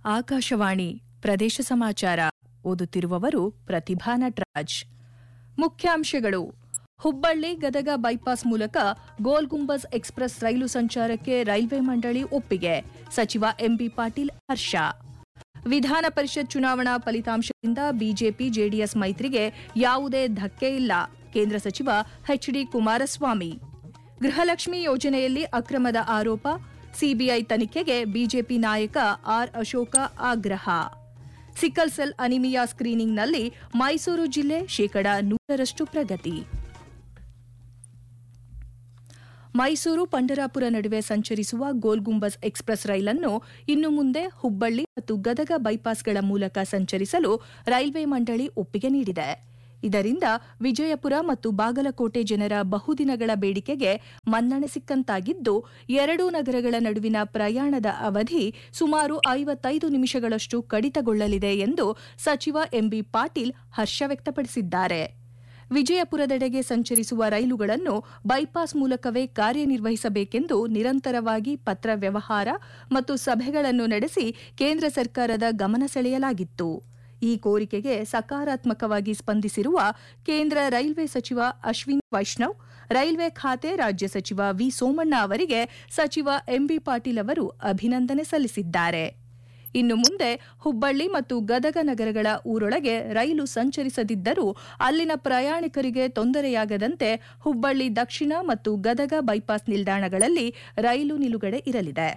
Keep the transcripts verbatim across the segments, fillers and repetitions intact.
ಆಕಾಶವಾಣಿ ಪ್ರದೇಶ ಸಮಾಚಾರ ಓದುತ್ತಿರುವವರು ಪ್ರತಿಭಾ ನಟರಾಜ್. ಮುಖ್ಯಾಂಶಗಳು: ಹುಬ್ಬಳ್ಳಿ ಗದಗ ಬೈಪಾಸ್ ಮೂಲಕ ಗೋಲ್ ಗುಂಬಜ್ ಎಕ್ಸ್‌ಪ್ರೆಸ್ ರೈಲು ಸಂಚಾರಕ್ಕೆ ರೈಲ್ವೆ ಮಂಡಳಿ ಒಪ್ಪಿಗೆ, ಸಚಿವ ಎಂಬಿ ಪಾಟೀಲ್ ಹರ್ಷ. ವಿಧಾನ ಪರಿಷತ್ ಚುನಾವಣಾ ಫಲಿತಾಂಶದಿಂದ ಬಿಜೆಪಿ ಜೆಡಿಎಸ್ ಮೈತ್ರಿಗೆ ಯಾವುದೇ ಧಕ್ಕೆ ಇಲ್ಲ, ಕೇಂದ್ರ ಸಚಿವ ಎಚ್‌ಡಿ ಕುಮಾರಸ್ವಾಮಿ. ಗೃಹಲಕ್ಷ್ಮಿ ಯೋಜನೆಯಲ್ಲಿ ಅಕ್ರಮದ ಆರೋಪ, ಸಿಬಿಐ ತನಿಖೆಗೆ ಬಿಜೆಪಿ ನಾಯಕ ಆರ್ ಅಶೋಕ ಆಗ್ರಹ. ಸಿಕಲ್ ಸೆಲ್ ಅನಿಮಿಯಾ ಸ್ಕ್ರೀನಿಂಗ್ನಲ್ಲಿ ಮೈಸೂರು ಜಿಲ್ಲೆ ಶೇಕಡಾ ನೂರರಷ್ಟು ಪ್ರಗತಿ. ಮೈಸೂರು ಪಂಢರಾಪುರ ನಡುವೆ ಸಂಚರಿಸುವ ಗೋಲ್ ಗುಂಬಜ್ ಎಕ್ಸ್‌ಪ್ರೆಸ್ ರೈಲನ್ನು ಇನ್ನು ಮುಂದೆ ಹುಬ್ಬಳ್ಳಿ ಮತ್ತು ಗದಗ ಬೈಪಾಸ್ಗಳ ಮೂಲಕ ಸಂಚರಿಸಲು ರೈಲ್ವೆ ಮಂಡಳಿ ಒಪ್ಪಿಗೆ ನೀಡಿದೆ. ಇದರಿಂದ ವಿಜಯಪುರ ಮತ್ತು ಬಾಗಲಕೋಟೆ ಜನರ ಬಹುದಿನಗಳ ಬೇಡಿಕೆಗೆ ಮನ್ನಣೆ ಸಿಕ್ಕಂತಾಗಿದ್ದು, ಎರಡೂ ನಗರಗಳ ನಡುವಿನ ಪ್ರಯಾಣದ ಅವಧಿ ಸುಮಾರು ಐವತ್ತೈದು ನಿಮಿಷಗಳಷ್ಟು ಕಡಿತಗೊಳ್ಳಲಿದೆ ಎಂದು ಸಚಿವ ಎಂಬಿ ಪಾಟೀಲ್ ಹರ್ಷ ವ್ಯಕ್ತಪಡಿಸಿದ್ದಾರೆ. ವಿಜಯಪುರದೆಡೆಗೆ ಸಂಚರಿಸುವ ರೈಲುಗಳನ್ನು ಬೈಪಾಸ್ ಮೂಲಕವೇ ಕಾರ್ಯನಿರ್ವಹಿಸಬೇಕೆಂದು ನಿರಂತರವಾಗಿ ಪತ್ರ ವ್ಯವಹಾರ ಮತ್ತು ಸಭೆಗಳನ್ನು ನಡೆಸಿ ಕೇಂದ್ರ ಸರ್ಕಾರದ ಗಮನ ಸೆಳೆಯಲಾಗಿತ್ತು. ಈ ಕೋರಿಕೆಗೆ ಸಕಾರಾತ್ಮಕವಾಗಿ ಸ್ಪಂದಿಸಿರುವ ಕೇಂದ್ರ ರೈಲ್ವೆ ಸಚಿವ ಅಶ್ವಿನಿ ವೈಷ್ಣವ್, ರೈಲ್ವೆ ಖಾತೆ ರಾಜ್ಯ ಸಚಿವ ವಿ ಸೋಮಣ್ಣ ಅವರಿಗೆ ಸಚಿವ ಎಂಬಿ ಪಾಟೀಲ್ ಅವರು ಅಭಿನಂದನೆ ಸಲ್ಲಿಸಿದ್ದಾರೆ. ಇನ್ನು ಮುಂದೆ ಹುಬ್ಬಳ್ಳಿ ಮತ್ತು ಗದಗ ನಗರಗಳ ಊರೊಳಗೆ ರೈಲು ಸಂಚರಿಸದಿದ್ದರೂ ಅಲ್ಲಿನ ಪ್ರಯಾಣಿಕರಿಗೆ ತೊಂದರೆಯಾಗದಂತೆ ಹುಬ್ಬಳ್ಳಿ ದಕ್ಷಿಣ ಮತ್ತು ಗದಗ ಬೈಪಾಸ್ ನಿಲ್ದಾಣಗಳಲ್ಲಿ ರೈಲು ನಿಲುಗಡೆ ಇರಲಿದೆ.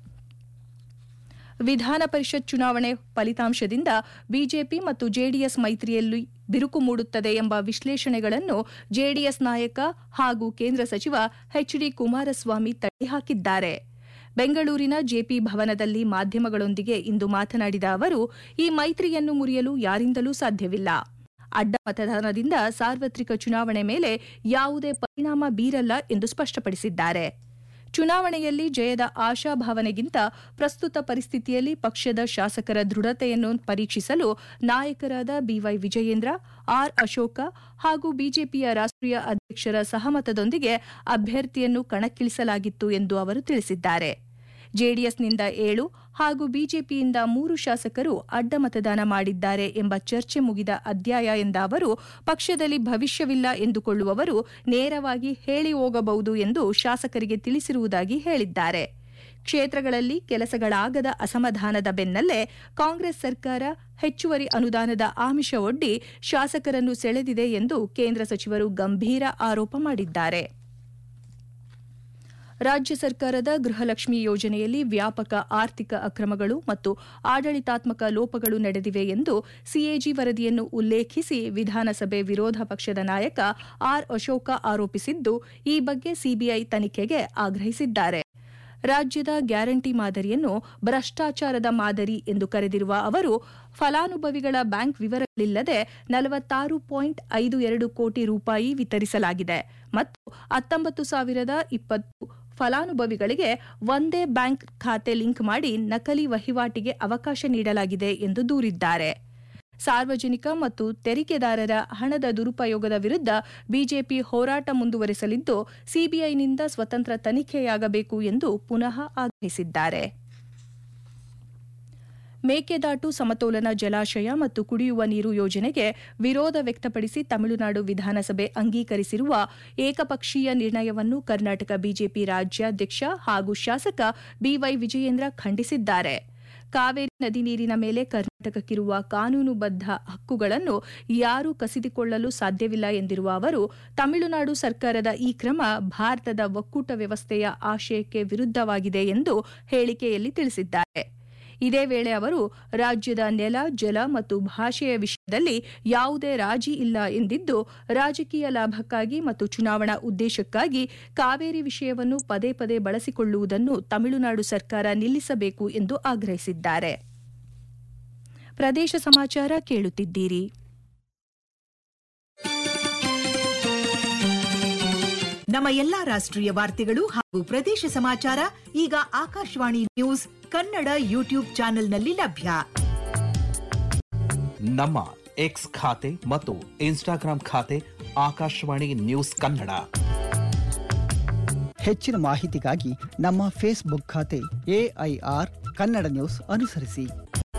ವಿಧಾನ ಪರಿಷತ್ ಚುನಾವಣೆ ಫಲಿತಾಂಶದಿಂದ ಬಿಜೆಪಿ ಮತ್ತು ಜೆಡಿಎಸ್ ಮೈತ್ರಿಯಲ್ಲಿ ಬಿರುಕು ಮೂಡುತ್ತದೆ ಎಂಬ ವಿಶ್ಲೇಷಣೆಗಳನ್ನು ಜೆಡಿಎಸ್ ನಾಯಕ ಹಾಗೂ ಕೇಂದ್ರ ಸಚಿವ ಎಚ್‌ಡಿ ಕುಮಾರಸ್ವಾಮಿ ತಳ್ಳಿಹಾಕಿದ್ದಾರೆ. ಬೆಂಗಳೂರಿನ ಜೆಪಿ ಭವನದಲ್ಲಿ ಮಾಧ್ಯಮಗಳೊಂದಿಗೆ ಇಂದು ಮಾತನಾಡಿದ ಅವರು, ಈ ಮೈತ್ರಿಯನ್ನು ಮುರಿಯಲು ಯಾರಿಂದಲೂ ಸಾಧ್ಯವಿಲ್ಲ. ಅಡ್ಡ ಮತದಾನದಿಂದ ಸಾರ್ವತ್ರಿಕ ಚುನಾವಣೆ ಮೇಲೆ ಯಾವುದೇ ಪರಿಣಾಮ ಬೀರಲ್ಲ ಎಂದು ಸ್ಪಷ್ಟಪಡಿಸಿದ್ದಾರೆ. ಚುನಾವಣೆಯಲ್ಲಿ ಜಯದ ಆಶಾಭಾವನೆಗಿಂತ ಪ್ರಸ್ತುತ ಪರಿಸ್ಥಿತಿಯಲ್ಲಿ ಪಕ್ಷದ ಶಾಸಕರ ದೃಢತೆಯನ್ನು ಪರೀಕ್ಷಿಸಲು ನಾಯಕರಾದ ಬಿವೈ ವಿಜಯೇಂದ್ರ, ಆರ್ ಅಶೋಕ ಹಾಗೂ ಬಿಜೆಪಿಯ ರಾಷ್ಟ್ರೀಯ ಅಧ್ಯಕ್ಷರ ಸಹಮತದೊಂದಿಗೆ ಅಭ್ಯರ್ಥಿಯನ್ನು ಕಣಕ್ಕಿಳಿಸಲಾಗಿತ್ತು ಎಂದು ಅವರು ತಿಳಿಸಿದ್ದಾರೆ. ಜೆಡಿಎಸ್ನಿಂದ ಏಳು ಹಾಗೂ ಬಿಜೆಪಿಯಿಂದ ಮೂರು ಶಾಸಕರು ಅಡ್ಡ ಮತದಾನ ಮಾಡಿದ್ದಾರೆ ಎಂಬ ಚರ್ಚೆ ಮುಗಿದ ಅಧ್ಯಾಯ ಎಂದ ಅವರು, ಪಕ್ಷದಲ್ಲಿ ಭವಿಷ್ಯವಿಲ್ಲ ಎಂದುಕೊಳ್ಳುವವರು ನೇರವಾಗಿ ಹೇಳಿ ಹೋಗಬಹುದು ಎಂದು ಶಾಸಕರಿಗೆ ತಿಳಿಸಿರುವುದಾಗಿ ಹೇಳಿದ್ದಾರೆ. ಕ್ಷೇತ್ರಗಳಲ್ಲಿ ಕೆಲಸಗಳಾಗದ ಅಸಮಾಧಾನದ ಬೆನ್ನಲ್ಲೇ ಕಾಂಗ್ರೆಸ್ ಸರ್ಕಾರ ಹೆಚ್ಚುವರಿ ಅನುದಾನದ ಆಮಿಷ ಒಡ್ಡಿ ಶಾಸಕರನ್ನು ಸೆಳೆದಿದೆ ಎಂದು ಕೇಂದ್ರ ಸಚಿವರು ಗಂಭೀರ ಆರೋಪ ಮಾಡಿದ್ದಾರೆ. ರಾಜ್ಯ ಸರ್ಕಾರದ ಗೃಹಲಕ್ಷ್ಮಿ ಯೋಜನೆಯಲ್ಲಿ ವ್ಯಾಪಕ ಆರ್ಥಿಕ ಅಕ್ರಮಗಳು ಮತ್ತು ಆಡಳಿತಾತ್ಮಕ ಲೋಪಗಳು ನಡೆದಿವೆ ಎಂದು ಸಿಎಜಿ ವರದಿಯನ್ನು ಉಲ್ಲೇಖಿಸಿ ವಿಧಾನಸಭೆ ವಿರೋಧ ಪಕ್ಷದ ನಾಯಕ ಆರ್ ಅಶೋಕ ಆರೋಪಿಸಿದ್ದು, ಈ ಬಗ್ಗೆ ಸಿಬಿಐ ತನಿಖೆಗೆ ಆಗ್ರಹಿಸಿದ್ದಾರೆ. ರಾಜ್ಯದ ಗ್ಯಾರಂಟಿ ಮಾದರಿಯನ್ನು ಭ್ರಷ್ಟಾಚಾರದ ಮಾದರಿ ಎಂದು ಕರೆದಿರುವ ಅವರು, ಫಲಾನುಭವಿಗಳ ಬ್ಯಾಂಕ್ ವಿವರಗಳಿಲ್ಲದೆ ನಲವತ್ತಾರು ಪಾಯಿಂಟ್ ಐದು ಎರಡು ಕೋಟಿ ರೂಪಾಯಿ ವಿತರಿಸಲಾಗಿದೆ ಮತ್ತು ಹತ್ತೊಂಬತ್ತು ಸಾವಿರದ ಇಪ್ಪತ್ತು ಫಲಾನುಭವಿಗಳಿಗೆ ಒಂದೇ ಬ್ಯಾಂಕ್ ಖಾತೆ ಲಿಂಕ್ ಮಾಡಿ ನಕಲಿ ವಹಿವಾಟಿಗೆ ಅವಕಾಶ ನೀಡಲಾಗಿದೆ ಎಂದು ದೂರಿದ್ದಾರೆ. ಸಾರ್ವಜನಿಕ ಮತ್ತು ತೆರಿಗೆದಾರರ ಹಣದ ದುರುಪಯೋಗದ ವಿರುದ್ಧ ಬಿಜೆಪಿ ಹೋರಾಟ ಮುಂದುವರೆಸಲಿದ್ದು, ಸಿಬಿಐನಿಂದ ಸ್ವತಂತ್ರ ತನಿಖೆಯಾಗಬೇಕು ಎಂದು ಪುನಃ ಆಗ್ರಹಿಸಿದ್ದಾರೆ. ಮೇಕೆದಾಟು ಸಮತೋಲನ ಜಲಾಶಯ ಮತ್ತು ಕುಡಿಯುವ ನೀರು ಯೋಜನೆಗೆ ವಿರೋಧ ವ್ಯಕ್ತಪಡಿಸಿ ತಮಿಳುನಾಡು ವಿಧಾನಸಭೆ ಅಂಗೀಕರಿಸಿರುವ ಏಕಪಕ್ಷೀಯ ನಿರ್ಣಯವನ್ನು ಕರ್ನಾಟಕ ಬಿಜೆಪಿ ರಾಜ್ಯಾಧ್ಯಕ್ಷ ಹಾಗೂ ಶಾಸಕ ಬಿವೈ ವಿಜಯೇಂದ್ರ ಖಂಡಿಸಿದ್ದಾರೆ. ಕಾವೇರಿ ನದಿ ನೀರಿನ ಮೇಲೆ ಕರ್ನಾಟಕಕ್ಕಿರುವ ಕಾನೂನುಬದ್ಧ ಹಕ್ಕುಗಳನ್ನು ಯಾರೂ ಕಸಿದುಕೊಳ್ಳಲು ಸಾಧ್ಯವಿಲ್ಲ ಎಂದಿರುವ ಅವರು, ತಮಿಳುನಾಡು ಸರ್ಕಾರದ ಈ ಕ್ರಮ ಭಾರತದ ಒಕ್ಕೂಟ ವ್ಯವಸ್ಥೆಯ ಆಶಯಕ್ಕೆ ವಿರುದ್ಧವಾಗಿದೆ ಎಂದು ಹೇಳಿಕೆಯಲ್ಲಿ ತಿಳಿಸಿದ್ದಾರೆ. ಇದೇ ವೇಳೆ ಅವರು, ರಾಜ್ಯದ ನೆಲ, ಜಲ ಮತ್ತು ಭಾಷೆಯ ವಿಷಯದಲ್ಲಿ ಯಾವುದೇ ರಾಜಿ ಇಲ್ಲ ಎಂದಿದ್ದು, ರಾಜಕೀಯ ಲಾಭಕ್ಕಾಗಿ ಮತ್ತು ಚುನಾವಣಾ ಉದ್ದೇಶಕ್ಕಾಗಿ ಕಾವೇರಿ ವಿಷಯವನ್ನು ಪದೇ ಪದೇ ಬಳಸಿಕೊಳ್ಳುವುದನ್ನು ತಮಿಳುನಾಡು ಸರ್ಕಾರ ನಿಲ್ಲಿಸಬೇಕು ಎಂದು ಆಗ್ರಹಿಸಿದ್ದಾರೆ. ಪ್ರದೇಶ ಸಮಾಚಾರ ಕೇಳುತ್ತಿದ್ದೀರಿ. ನಮ್ಮ ಎಲ್ಲಾ ರಾಷ್ಟ್ರೀಯ ವಾರ್ತೆಗಳು ಹಾಗೂ ಪ್ರದೇಶ ಸಮಾಚಾರ ಈಗ ಆಕಾಶವಾಣಿ ನ್ಯೂಸ್ ಕನ್ನಡ ಯೂಟ್ಯೂಬ್ ಚಾನೆಲ್ನಲ್ಲಿ ಲಭ್ಯ. ನಮ್ಮ ಎಕ್ಸ್ ಖಾತೆ ಮತ್ತು ಇನ್ಸ್ಟಾಗ್ರಾಂ ಖಾತೆ ಆಕಾಶವಾಣಿ ನ್ಯೂಸ್ ಕನ್ನಡ. ಹೆಚ್ಚಿನ ಮಾಹಿತಿಗಾಗಿ ನಮ್ಮ ಫೇಸ್ಬುಕ್ ಖಾತೆ ಎಐಆರ್ ಕನ್ನಡ ನ್ಯೂಸ್ ಅನುಸರಿಸಿ.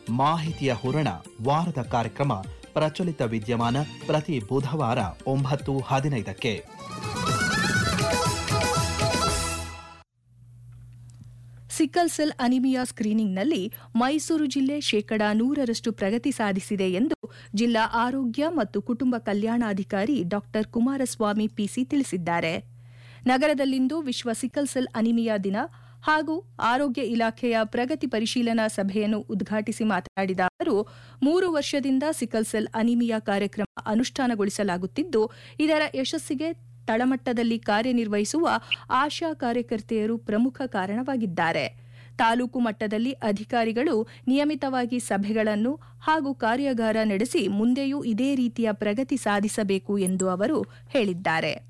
ಮಾಹಿತಿಯ ಹೂರಣ ವಾರದ ಕಾರ್ಯಕ್ರಮ ಪ್ರಚಲಿತ ವಿದ್ಯಮಾನ ಪ್ರತಿ ಬುಧವಾರ ಒಂಬತ್ತು ಹದಿನೈದಕ್ಕೆ. ಸಿಕ್ಕಲ್ ಸೆಲ್ ಅನಿಮಿಯಾ ಸ್ಕ್ರೀನಿಂಗ್ನಲ್ಲಿ ಮೈಸೂರು ಜಿಲ್ಲೆ ಶೇಕಡಾ ನೂರರಷ್ಟು ಪ್ರಗತಿ ಸಾಧಿಸಿದೆ ಎಂದು ಜಿಲ್ಲಾ ಆರೋಗ್ಯ ಮತ್ತು ಕುಟುಂಬ ಕಲ್ಯಾಣಾಧಿಕಾರಿ ಡಾ ಕುಮಾರಸ್ವಾಮಿ ಪಿಸಿ ತಿಳಿಸಿದ್ದಾರೆ. ನಗರದಲ್ಲಿಂದು ವಿಶ್ವ ಸಿಕ್ಕಲ್ ಸೆಲ್ ಅನಿಮಿಯಾ ದಿನ ಹಾಗೂ ಆರೋಗ್ಯ ಇಲಾಖೆಯ ಪ್ರಗತಿ ಪರಿಶೀಲನಾ ಸಭೆಯನ್ನು ಉದ್ಘಾಟಿಸಿ ಮಾತನಾಡಿದ ಅವರು, ಮೂರು ವರ್ಷದಿಂದ ಸಿಕ್ಕಲ್ ಸೆಲ್ ಅನಿಮಿಯಾ ಕಾರ್ಯಕ್ರಮ ಅನುಷ್ಠಾನಗೊಳಿಸಲಾಗುತ್ತಿದ್ದು, ಇದರ ಯಶಸ್ಸಿಗೆ ತಳಮಟ್ಟದಲ್ಲಿ ಕಾರ್ಯನಿರ್ವಹಿಸುವ ಆಶಾ ಕಾರ್ಯಕರ್ತೆಯರು ಪ್ರಮುಖ ಕಾರಣವಾಗಿದ್ದಾರೆ. ತಾಲೂಕು ಮಟ್ಟದಲ್ಲಿ ಅಧಿಕಾರಿಗಳು ನಿಯಮಿತವಾಗಿ ಸಭೆಗಳನ್ನು ಹಾಗೂ ಕಾರ್ಯಾಗಾರ ನಡೆಸಿ ಮುಂದೆಯೂ ಇದೇ ರೀತಿಯ ಪ್ರಗತಿ ಸಾಧಿಸಬೇಕು ಎಂದು ಅವರು ಹೇಳಿದ್ದಾರೆ.